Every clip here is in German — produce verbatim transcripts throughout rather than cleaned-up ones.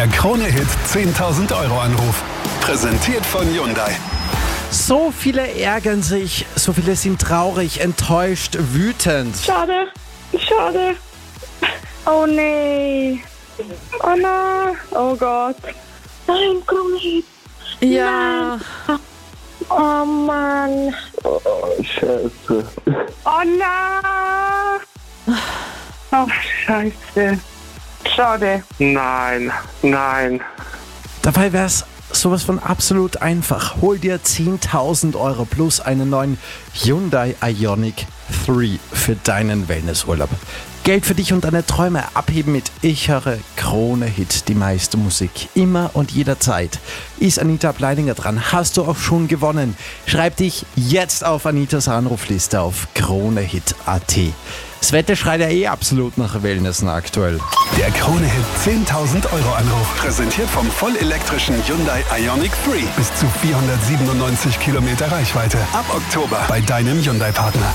Der Krone-Hit zehntausend Euro Anruf. Präsentiert von Hyundai. So viele ärgern sich, so viele sind traurig, enttäuscht, wütend. Schade, schade. Oh nee. Oh nein. Oh Gott. Nein, komm nicht. Ja. Nein. Oh Mann. Oh, Scheiße. Oh nein. Oh, Scheiße. Schade. Nein, nein. Dabei wär's sowas von absolut einfach. Hol dir zehntausend Euro plus einen neuen Hyundai Ioniq drei für deinen Wellnessurlaub. Geld für dich und deine Träume abheben mit Ich höre Krone-Hit, die meiste Musik. Immer und jederzeit. Ist Anita Bleidinger dran? Hast du auch schon gewonnen? Schreib dich jetzt auf Anitas Anrufliste auf kronehit punkt at. Das Wetter schreit ja eh absolut nach Wellnessen aktuell. Der Krone-Hit zehntausend Euro Anruf. Präsentiert vom vollelektrischen Hyundai Ioniq drei. Bis zu vierhundertsiebenundneunzig Kilometer Reichweite. Ab Oktober bei deinem Hyundai-Partner.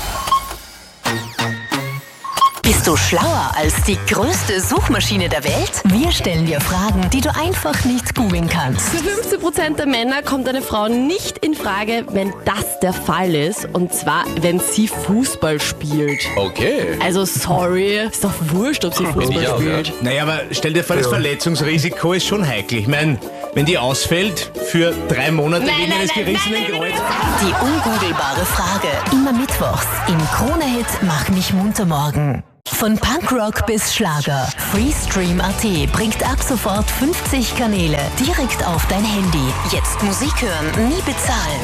Bist du schlauer als die größte Suchmaschine der Welt? Wir stellen dir Fragen, die du einfach nicht googeln kannst. Für fünfzehn Prozent der Männer kommt eine Frau nicht in Frage, wenn das der Fall ist. Und zwar, wenn sie Fußball spielt. Okay. Also sorry, ist doch wurscht, ob sie Fußball ich auch, spielt. ja. Naja, aber stell dir vor, das Verletzungsrisiko ist schon heikel. Ich meine, wenn die ausfällt für drei Monate Nein, wegen nein, eines nein, gerissenen nein, nein, Kreuz. Die ungoogelbare Frage. Immer mittwochs im Krone-Hit Mach mich munter morgen. Von Punkrock bis Schlager. Freestream punkt at bringt ab sofort fünfzig Kanäle direkt auf dein Handy. Jetzt Musik hören, nie bezahlen.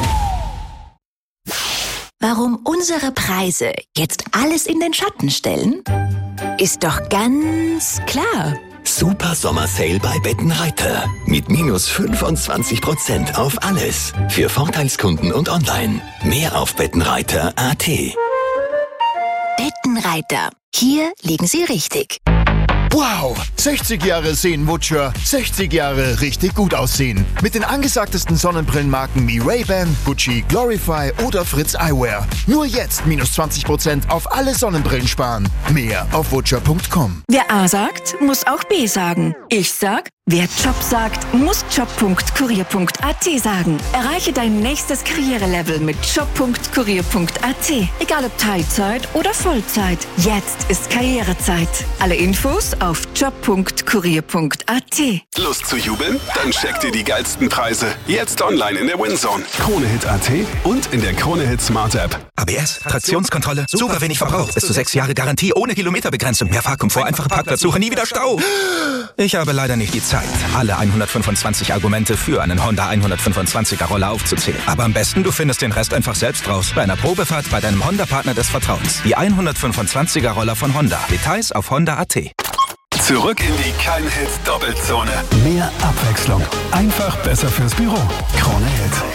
Warum unsere Preise jetzt alles in den Schatten stellen? Ist doch ganz klar. Super Sommer-Sale bei Bettenreiter. Mit minus fünfundzwanzig Prozent auf alles. Für Vorteilskunden und online. Mehr auf bettenreiter punkt at. Bettenreiter. Hier liegen Sie richtig. Wow, sechzig Jahre Seenwutscher, sechzig Jahre richtig gut aussehen. Mit den angesagtesten Sonnenbrillenmarken wie Ray-Ban, Gucci, Glorify oder Fritz Eyewear. Nur jetzt minus zwanzig Prozent auf alle Sonnenbrillen sparen. Mehr auf wutscher punkt com. Wer A sagt, muss auch B sagen. Ich sag, wer Job sagt, muss job punkt kurier punkt at sagen. Erreiche dein nächstes Karrierelevel mit job punkt kurier punkt at. Egal ob Teilzeit oder Vollzeit. Jetzt ist Karrierezeit. Alle Infos auf job punkt kurier punkt at. Lust zu jubeln? Dann check dir die geilsten Preise. Jetzt online in der WinZone. Krone-Hit punkt at und in der Krone-Hit Smart App. A B S, Traktionskontrolle, super wenig Verbrauch, bis zu sechs Jahre Garantie, ohne Kilometerbegrenzung, mehr Fahrkomfort, einfache Parkplatzsuche, nie wieder Stau. Ich habe leider nicht die Zeit, alle hundertfünfundzwanzig Argumente für einen Honda hundertfünfundzwanziger Roller aufzuzählen. Aber am besten, du findest den Rest einfach selbst raus bei einer Probefahrt bei deinem Honda-Partner des Vertrauens. Die hundertfünfundzwanziger Roller von Honda. Details auf honda punkt at. Zurück in die Kein-Hit-Doppelzone. Mehr Abwechslung. Einfach besser fürs Büro. Krone-Hit.